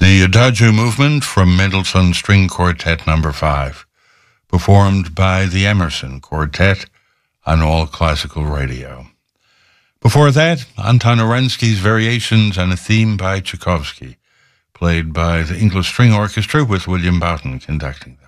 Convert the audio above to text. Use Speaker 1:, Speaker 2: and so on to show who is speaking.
Speaker 1: The Adagio movement from Mendelssohn String Quartet No. 5, performed by the Emerson Quartet on All Classical Radio. Before that, Anton Orensky's Variations on a Theme by Tchaikovsky, played by the English String Orchestra with William Boughton conducting them.